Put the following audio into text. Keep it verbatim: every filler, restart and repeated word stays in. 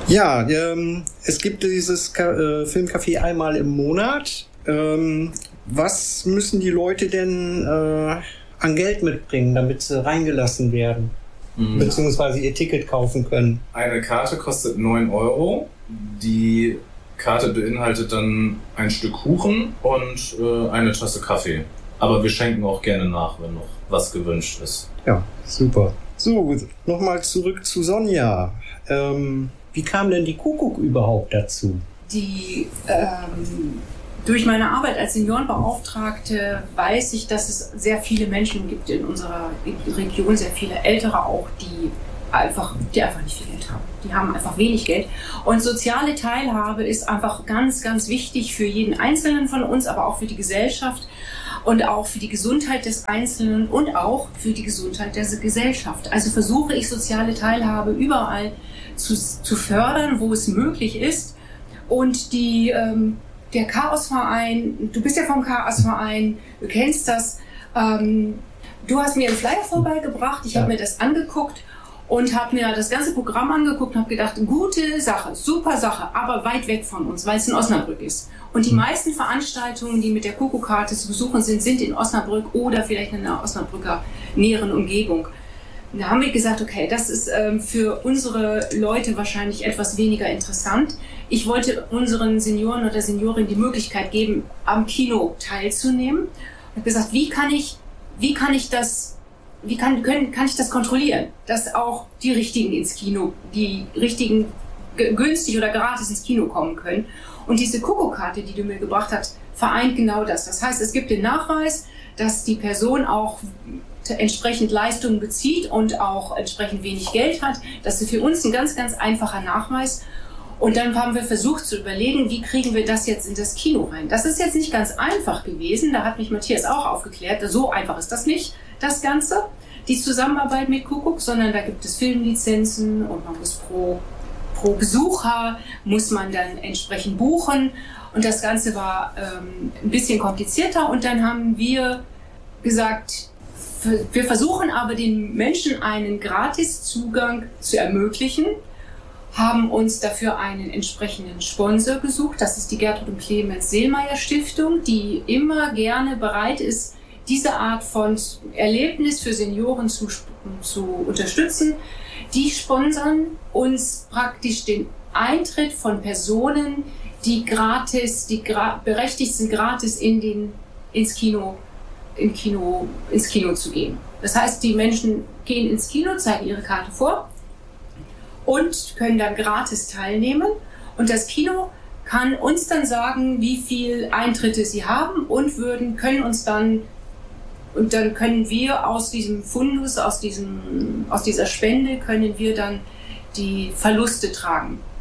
Ja, ähm, es gibt dieses Ka- äh, Filmcafé einmal im Monat. Ähm, was müssen die Leute denn äh, an Geld mitbringen, damit sie reingelassen werden? Mhm. Beziehungsweise ihr Ticket kaufen können? Eine Karte kostet neun Euro. Die Karte beinhaltet dann ein Stück Kuchen und äh, eine Tasse Kaffee. Aber wir schenken auch gerne nach, wenn noch was gewünscht ist. Ja, super. So, nochmal zurück zu Sonja. Ähm, wie kam denn die Kuckuck überhaupt dazu? Die, ähm, durch meine Arbeit als Seniorenbeauftragte weiß ich, dass es sehr viele Menschen gibt in unserer Region, sehr viele Ältere auch, die einfach, die einfach nicht viel Geld haben. Die haben einfach wenig Geld. Und soziale Teilhabe ist einfach ganz, ganz wichtig für jeden Einzelnen von uns, aber auch für die Gesellschaft und auch für die Gesundheit des Einzelnen und auch für die Gesundheit der Gesellschaft. Also versuche ich soziale Teilhabe überall zu, zu fördern, wo es möglich ist. Und die, ähm, der Chaosverein, du bist ja vom Chaosverein, du kennst das. Ähm, du hast mir einen Flyer vorbeigebracht, ich habe mir das angeguckt und habe mir das ganze Programm angeguckt und habe gedacht, gute Sache, super Sache, aber weit weg von uns, weil es in Osnabrück ist. Und die meisten Veranstaltungen, die mit der Kuckuck-Karte zu besuchen sind, sind in Osnabrück oder vielleicht in der Osnabrücker näheren Umgebung. Und da haben wir gesagt, okay, das ist ähm, für unsere Leute wahrscheinlich etwas weniger interessant. Ich wollte unseren Senioren oder Seniorinnen die Möglichkeit geben, am Kino teilzunehmen. Und habe gesagt, wie kann ich, wie kann ich das Wie kann, können, kann ich das kontrollieren, dass auch die Richtigen ins Kino, die Richtigen günstig oder gratis ins Kino kommen können? Und diese Kuckuck-Karte, die du mir gebracht hast, vereint genau das. Das heißt, es gibt den Nachweis, dass die Person auch entsprechend Leistungen bezieht und auch entsprechend wenig Geld hat. Das ist für uns ein ganz, ganz einfacher Nachweis. Und dann haben wir versucht zu überlegen, wie kriegen wir das jetzt in das Kino rein. Das ist jetzt nicht ganz einfach gewesen, da hat mich Matthias auch aufgeklärt. So einfach ist das nicht, das Ganze, die Zusammenarbeit mit Kuckuck, sondern da gibt es Filmlizenzen und man muss pro, pro Besucher, muss man dann entsprechend buchen. Und das Ganze war ähm, ein bisschen komplizierter. Und dann haben wir gesagt, wir versuchen aber den Menschen einen Gratiszugang zu ermöglichen, haben uns dafür einen entsprechenden Sponsor gesucht. Das ist die Gertrud und Clemens Seelmeier Stiftung, die immer gerne bereit ist, diese Art von Erlebnis für Senioren zu, zu unterstützen. Die sponsern uns praktisch den Eintritt von Personen, die gratis, die gra- berechtigt sind, gratis in den, ins Kino, in Kino, ins Kino zu gehen. Das heißt, die Menschen gehen ins Kino, zeigen ihre Karte vor und können dann gratis teilnehmen. Und das Kino kann uns dann sagen, wie viel Eintritte sie haben und würden, können uns dann, und dann können wir aus diesem Fundus, aus diesem, aus dieser Spende, können wir dann die Verluste tragen.